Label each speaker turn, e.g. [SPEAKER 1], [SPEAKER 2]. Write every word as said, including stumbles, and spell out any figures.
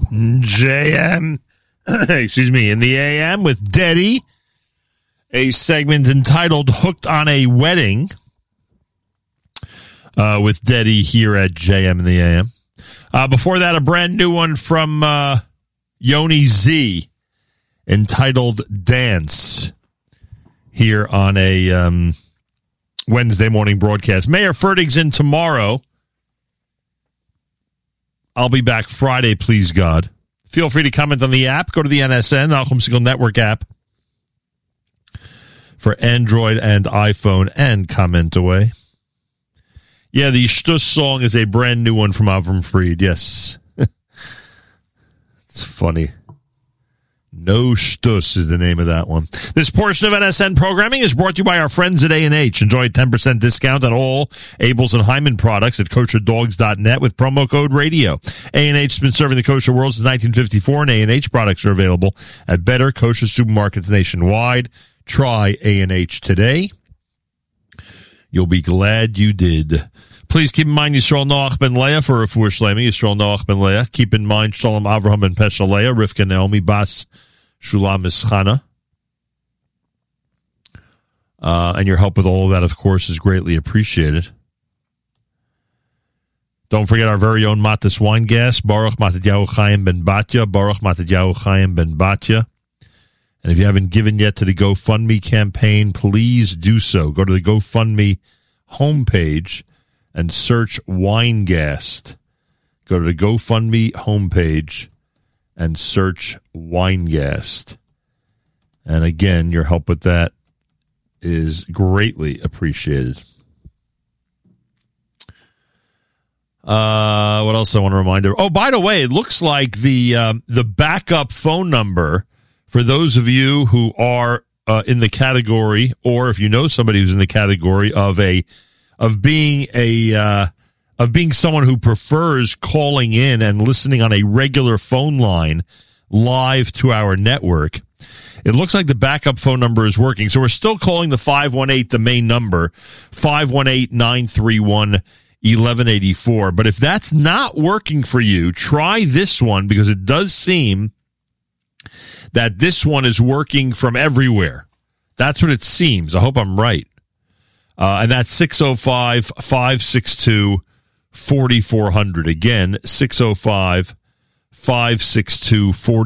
[SPEAKER 1] J M, excuse me, in the A M with Deddy, a segment entitled Hooked on a Wedding uh, with Deddy here at J M in the A M. Uh, before that, a brand new one from uh, Yoni Z entitled Dance here on a um, Wednesday morning broadcast. Mayor Fertig's in tomorrow. I'll be back Friday, please God. Feel free to comment on the app. Go to the N S N, Nachum Segal Network app for Android and iPhone, and comment away. Yeah, the Shtus song is a brand new one from Avram Fried. Yes. It's funny. No Shtus is the name of that one. This portion of N S N programming is brought to you by our friends at A and H. Enjoy a ten percent discount on all Abels and Hyman products at kosher dogs dot net with promo code radio. A and H has been serving the kosher world since nineteen fifty-four, and A and H products are available at better kosher supermarkets nationwide. Try A and H today. You'll be glad you did. Please keep in mind Yisrael Noach ben Leah for Refuah Shlema. Yisrael Noach ben Leah. Keep in mind Shalom Avraham ben Peshaleah, Rivka Naomi Bas Shulam Ischana. Uh, and your help with all of that, of course, is greatly appreciated. Don't forget our very own Matis wine gas, Baruch Matidyahu Chaim ben Batya, Baruch Matidyahu Chaim ben Batya. And if you haven't given yet to the GoFundMe campaign, please do so. Go to the GoFundMe homepage and search Winegast. Go to the GoFundMe homepage and search Winegast. And again, your help with that is greatly appreciated. Uh, what else I want to remind you? Oh, by the way, it looks like the um, the backup phone number for those of you who are uh, in the category, or if you know somebody who's in the category of a of being a uh, of being someone who prefers calling in and listening on a regular phone line live to our network. It looks like the backup phone number is working. So we're still calling the five one eight, the main number, five one eight, nine three one, eleven eighty-four. But if that's not working for you, try this one, because it does seem that this one is working from everywhere. That's what it seems. I hope I'm right. Uh, and that's six oh five, five six two, four four zero zero. Again, six oh five, five six two, four